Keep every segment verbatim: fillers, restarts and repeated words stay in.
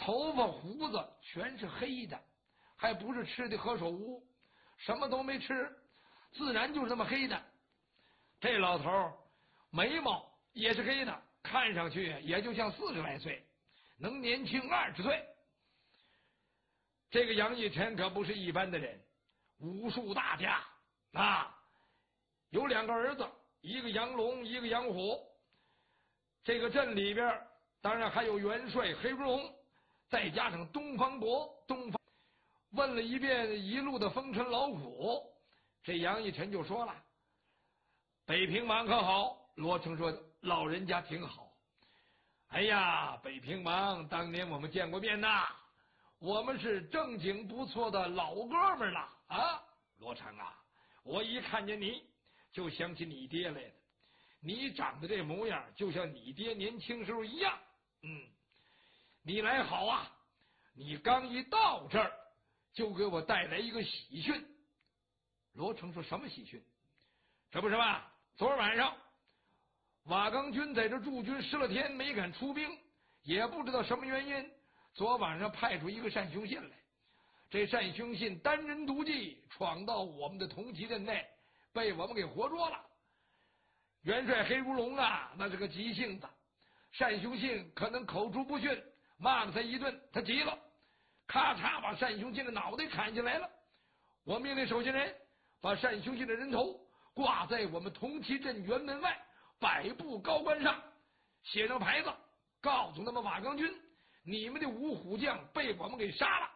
头发胡子全是黑的，还不是吃的何首乌，什么都没吃，自然就是这么黑的。这老头眉毛也是黑的，看上去也就像四十来岁，能年轻二十岁。这个杨义臣可不是一般的人，武术大家啊，有两个儿子，一个杨龙，一个杨虎。这个镇里边当然还有元帅黑如龙，再加上东方伯。东方问了一遍一路的风尘劳苦，这杨义臣就说了：“北平王可好？”罗成说：“老人家挺好。”哎呀，北平王当年我们见过面呐，我们是正经不错的老哥们了啊！罗成啊，我一看见你就想起你爹来了，你长得这模样就像你爹年轻时候一样。嗯，你来好啊！你刚一到这儿就给我带来一个喜讯。罗成说：“什么喜讯？这不是吧？昨儿晚上瓦岗军在这驻军十来天没敢出兵，也不知道什么原因，昨晚上派出一个单雄信来。这单雄信单人独骑闯到我们的同旗阵内，被我们给活捉了。元帅黑如龙啊，那是个急性子，单雄信可能口出不逊，骂了他一顿，他急了，咔嚓把单雄信的脑袋砍下来了。我命令手下人把单雄信的人头挂在我们同旗镇辕门外百步高官上，写上牌子，告诉他们瓦岗军，你们的五虎将被我们给杀了。”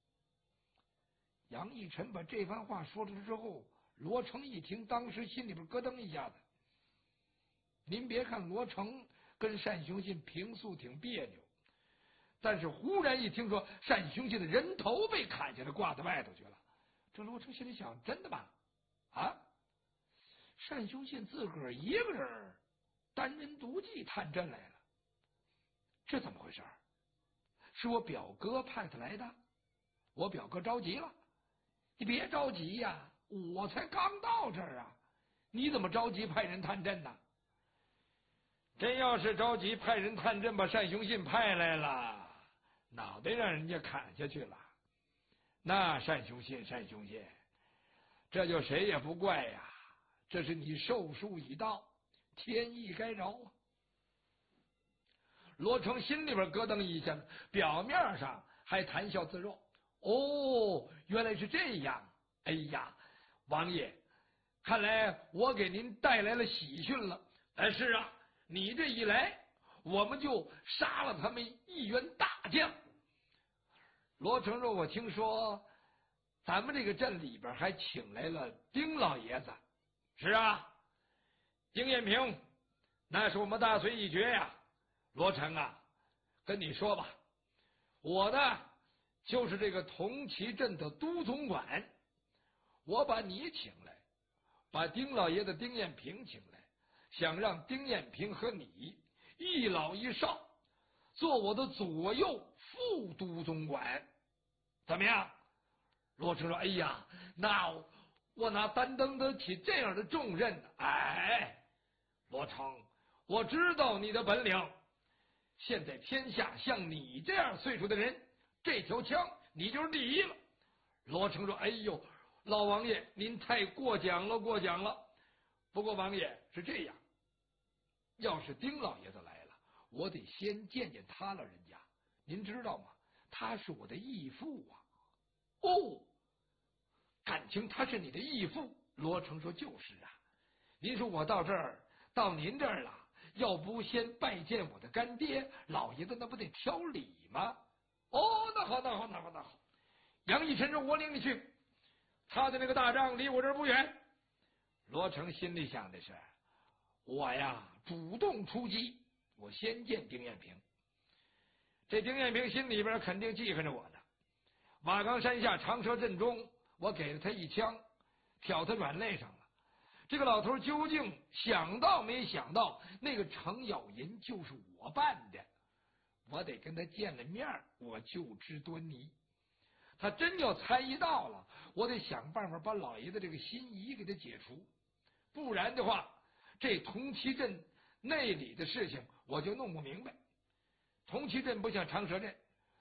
杨义臣把这番话说出来之后，罗成一听，当时心里边咯噔一下子。您别看罗成跟单雄信平素挺别扭，但是忽然一听说单雄信的人头被砍下来挂在外头去了，这罗成心里想：真的吗？啊，单雄信自个儿一个人单人独骑探阵来了，这怎么回事？是我表哥派他来的？我表哥着急了。你别着急呀，我才刚到这儿啊，你怎么着急派人探阵呢？真要是着急派人探阵，把单雄信派来了，脑袋让人家砍下去了。那单雄信，单雄信，这就谁也不怪呀，这是你寿数已到，天意该饶啊。罗成心里边咯噔一下，表面上还谈笑自若。哦，原来是这样。哎呀，王爷，看来我给您带来了喜讯了。哎，是啊，你这一来，我们就杀了他们一员大将。罗成说：“我听说咱们这个镇里边还请来了丁老爷子。”是啊，丁彦平，那是我们大隋一绝呀。罗成啊，跟你说吧，我呢就是这个同旗镇的都总管，我把你请来，把丁老爷子丁彦平请来，想让丁彦平和你一老一少做我的左右副都总管，怎么样？罗成说：“哎呀，那我哪担当得起这样的重任呢？”哎，罗成，我知道你的本领。现在天下像你这样岁数的人，这条枪你就是第一了。罗成说：“哎呦，老王爷您太过奖了，过奖了。不过王爷是这样，要是丁老爷子来了，我得先见见他老人家，您知道吗？他是我的义父啊。”哦，感情他是你的义父？罗成说：“就是啊。您说我到这儿，到您这儿了，要不先拜见我的干爹，老爷子那不得挑礼吗？”哦，那好，那好，那好，那好。杨义臣说：“我领你去，他的那个大帐离我这儿不远。”罗成心里想的是：我呀，主动出击，我先见丁彦平。这丁彦平心里边肯定记恨着我的。瓦岗山下长蛇阵中，我给了他一枪，挑他软肋上了。这个老头究竟想到没想到，那个程咬银就是我办的？我得跟他见了面，我就知端倪。他真要猜疑到了，我得想办法把老爷子这个心疑给他解除，不然的话，这同旗镇内里的事情我就弄不明白。同旗镇不像长蛇镇，